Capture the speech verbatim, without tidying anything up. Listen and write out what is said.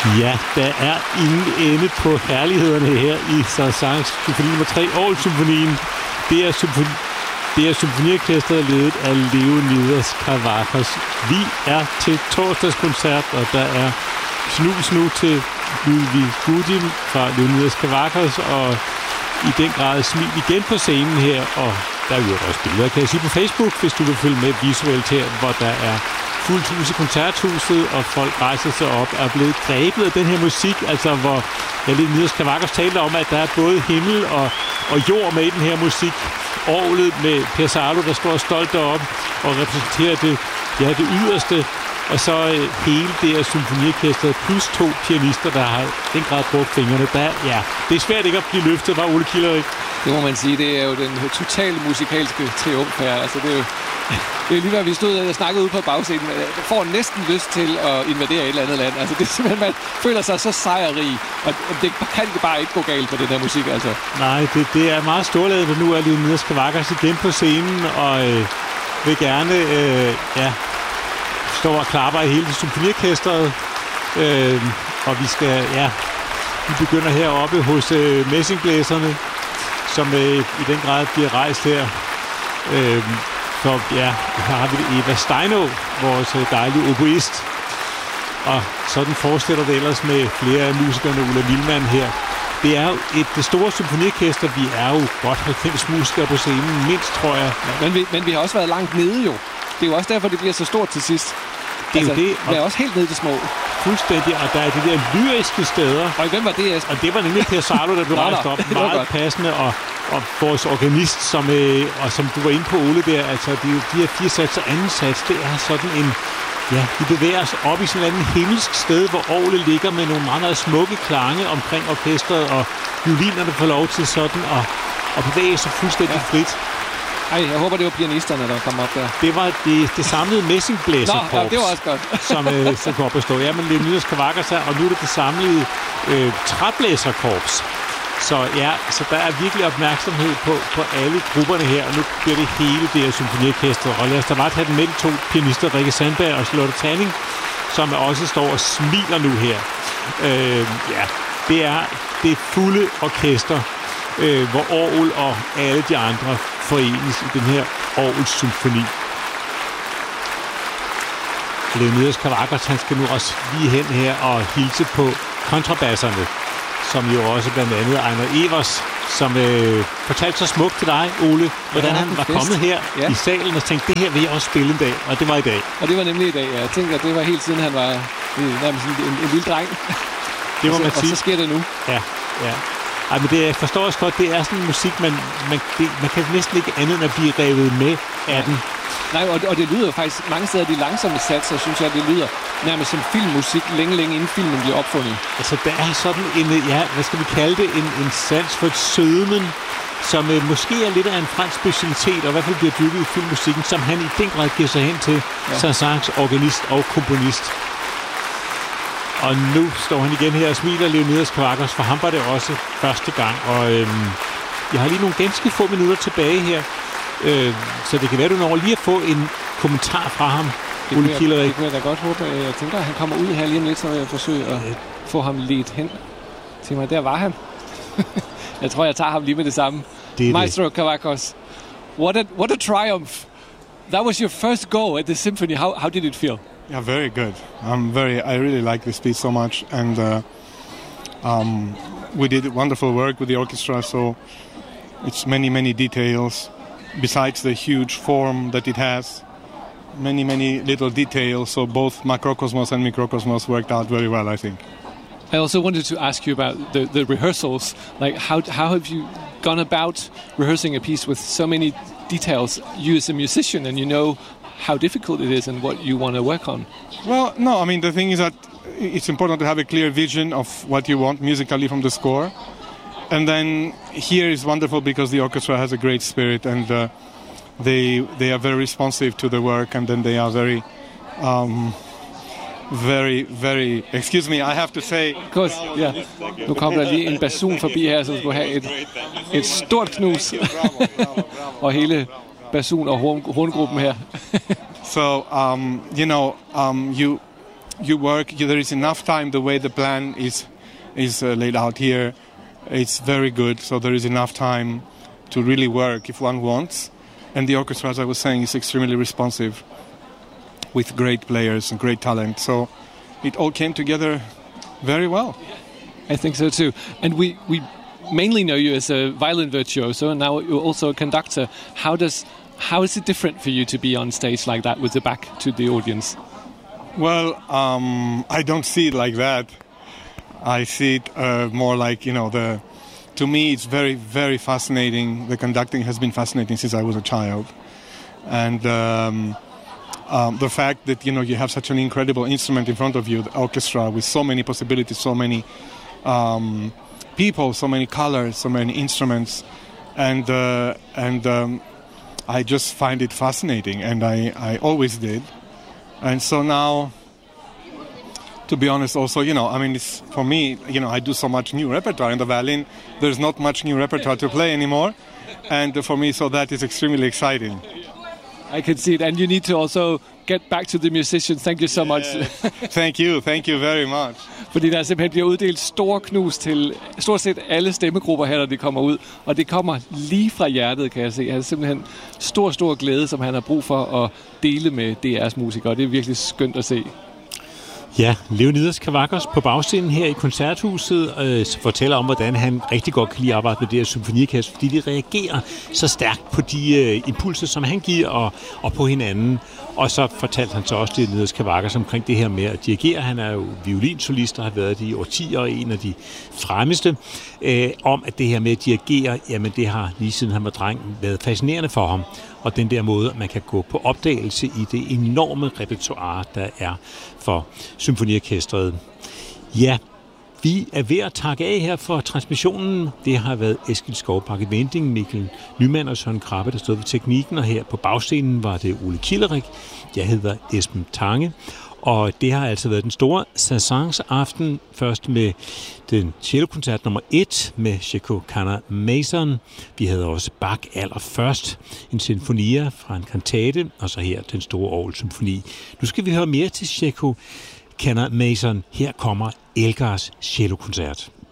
Ja, der er ingen ende på herlighederne her i Saint-Saëns symfoni nummer tre, Aarhus-symfonien. Det er, symfoni, det er symfoniorkestret ledet af Leonidas Kavakos. Vi er til torsdagskoncert, og der er snus nu til Ludwig Gudim fra Leonidas Kavakos, og i den grad smil igen på scenen her, og der er jo også billeder, kan jeg sige, på Facebook, hvis du vil følge med visuelt her, hvor der er fuldt hus i koncerthuset, og folk rejser sig op og er blevet grebet af den her musik, altså hvor Leonidas Kavakos taler om, at der er både himmel og, og jord med i den her musik. Orglet med Per Salo, der står stolt deroppe og repræsenterer det, ja, det yderste, og så øh, hele det her symfoniorkestret plus to pianister, der har den grad brugt fingrene. Der, ja, det er svært ikke at blive løftet, var Ole Kilderik. Det må man sige, det er jo den totale musikalske triumf her. Altså, det er jo det er lige hvad vi stod og snakkede ude på bagscenen. Jeg får næsten lyst til at invadere et eller andet land. Altså, det er simpelthen, man føler sig så sejrrig, og det kan bare ikke gå galt for den her musik, altså. Nej, det, det er meget storladet, at nu er Leonidas Kavakos igen på scenen, og øh, vil gerne, øh, ja, stå og klapper i hele symfoniorkestret. Øh, og vi skal, ja, vi begynder heroppe hos øh, messingblæserne, som øh, i den grad bliver rejst her. Øh, så ja, her har vi Eva Steino, vores øh, dejlige oboist. Og sådan fortsætter det ellers med flere af musikerne, Ulla Milman her. Det er jo et det store symfoniorkester. Vi er jo godt halvfems musikere på scenen, mindst, tror jeg. Ja, men, vi, men vi har også været langt nede jo. Det er jo også derfor, det bliver så stort til sidst. Det er altså, jo det. Og det er også helt ned til små. Fuldstændig, og der er de der lyriske steder. Og hvem var det, Esben? Og det var nemlig Per Salo, der blev rejst op. Meget godt. Passende, og, og vores organist, som, øh, og som du var inde på, Ole, der, altså de, de her fire sats og anden sats, det er sådan en, ja, vi bevæger os op i sådan en himmelsk sted, hvor orglet ligger med nogle meget, meget smukke klange omkring orkestret, og violinerne får lov til sådan at, at bevæge sig fuldstændig ja. frit. Ej, jeg håber, det var pianisterne, der kom op der. Det var det, det samlede messingblæserkorps. Nå, ja, det var også godt. som, øh, som går op at stå. Ja, men Leonidas Kavakos her, og nu er det det samlede øh, træblæserkorps. Så ja, så der er virkelig opmærksomhed på, på alle grupperne her, og nu bliver det hele det her symfoniorkester. Og lad os da bare tage den med de to pianister, Rikke Sandberg og Charlotte Tanning, som også står og smiler nu her. Øh, ja, det er det fulde orkester, øh, hvor orgel og alle de andre forenes i den her orgelsymfoni. Leonidas Kavakos, han skal nu også lige hen her og hilse på kontrabasserne, som jo også blandt andet Ejner Evers, som øh, fortalte så smukt til dig, Ole, hvordan ja, han var fest. kommet her ja. i salen og tænkte, det her vil jeg også spille en dag, og det var i dag. Og det var nemlig i dag, ja. Jeg tænkte, at det var helt siden han var øh, nærmest en, en, en lille dreng. Det må og så, man sige. Og så sker det nu. Ja, ja. Ej, men det forstår jeg godt, det er sådan en musik, man, man, det, man kan næsten ikke andet end at blive revet med af den. Nej, og, og det lyder faktisk mange steder, de langsomme satser, synes jeg, det lyder nærmest som filmmusik, længe, længe inden filmen bliver opfundet. Altså, der er sådan en, ja, hvad skal vi kalde det, en, en sans for et sødmen, som øh, måske er lidt af en fransk specialitet, og i hvert fald bliver dyrket i filmmusikken, som han i den grad giver sig hen til, ja. Saint-Saëns organist og komponist. Og nu står han igen her og smiler, Leonidas Kavakos, for ham var det også første gang. Og øhm, jeg har lige nogle ganske få minutter tilbage her, øh, så det kan være, du når lige at få en kommentar fra ham, Ole Kilderik. Det kunne jeg da godt håbe. Jeg tænker, at han kommer ud her lige om lidt, så vil jeg forsøge at få ham ledt hen til mig. Der var han. Jeg tror, jeg tager ham lige med det samme. Det Maestro det. Kavakos. What a, what a triumph. That was your first go at the symphony. How, how did it feel? Yeah, very good. I'm very. I really like this piece so much, and uh, um, we did wonderful work with the orchestra. So it's many, many details. Besides the huge form that it has, many, many little details. So both macrocosmos and microcosmos worked out very well, I think. I also wanted to ask you about the, the rehearsals. Like, how how have you gone about rehearsing a piece with so many details? You as a musician, and you know how difficult it is and what you want to work on. Well, no, I mean, the thing is that it's important to have a clear vision of what you want musically from the score. And then here is wonderful because the orchestra has a great spirit, and uh, they they are very responsive to the work, and then they are very, um, very, very... Excuse me, I have to say... Of course, ja. Yeah. Nu kommer der lige en basun forbi her, som skulle have et, et stort knus. Og hele basun- og horn, horngruppen her. So, um, you know, um, you you work. There is enough time. The way the plan is is uh, laid out here, it's very good. So there is enough time to really work if one wants. And the orchestra, as I was saying, is extremely responsive with great players and great talent. So it all came together very well. I think so too. And we, we mainly know you as a violin virtuoso, and now you're also a conductor. How does how is it different for you to be on stage like that with the back to the audience? Well, um, I don't see it like that. I see it uh, more like, you know, the. To me, it's very, very fascinating. The conducting has been fascinating since I was a child, and um, um, the fact that you know you have such an incredible instrument in front of you, the orchestra, with so many possibilities, so many um, people, so many colors, so many instruments, and uh, and um, I just find it fascinating, and I, I always did, and so now. To be honest, also, you know, I mean, it's, for me, you know, I do so much new repertoire in the violin. There's not much new repertoire to play anymore. And for me, so that is extremely exciting. I can see it. And you need to also get back to the musicians. Thank you so yes. much. Thank you. Thank you very much. Fordi der simpelthen bliver uddelt store knus til stort set alle stemmegrupper her, når de kommer ud. Og det kommer lige fra hjertet, kan jeg se. Han har simpelthen stor, stor glæde, som han har brug for at dele med D R's musikere. Det er virkelig skønt at se. Ja, Leonidas Kavakos på bagscenen her i Koncerthuset øh, fortæller om, hvordan han rigtig godt kan lide at arbejde med det her symfoniorkester, fordi de reagerer så stærkt på de øh, impulser, som han giver, og, og på hinanden. Og så fortalte han så også Leonidas Kavakos omkring det her med at dirigere. Han er jo violinsolist og har været det i årtier, og en af de fremmeste, øh, om at det her med at dirigere, jamen det har lige siden han var dreng været fascinerende for ham. Og den der måde, man kan gå på opdagelse i det enorme repertoire, der er for symfoniorkestret. Ja, vi er ved at takke af her for transmissionen. Det har været Eskil Skovbakke Vending, Mikkel Nyman og Søren Krabbe, der stod ved teknikken, og her på bagscenen var det Ole Kilderik. Jeg hedder Esben Tange. Og det har altså været den store Saint-Saëns aften, først med den cellokoncert nummer et med Cecco Canna-Mason. Vi havde også Bach allerførst, en sinfonia fra en kantate, og så her den store orgelsymfoni. Nu skal vi høre mere til Cecco Canna-Mason. Her kommer Elgars cellokoncert.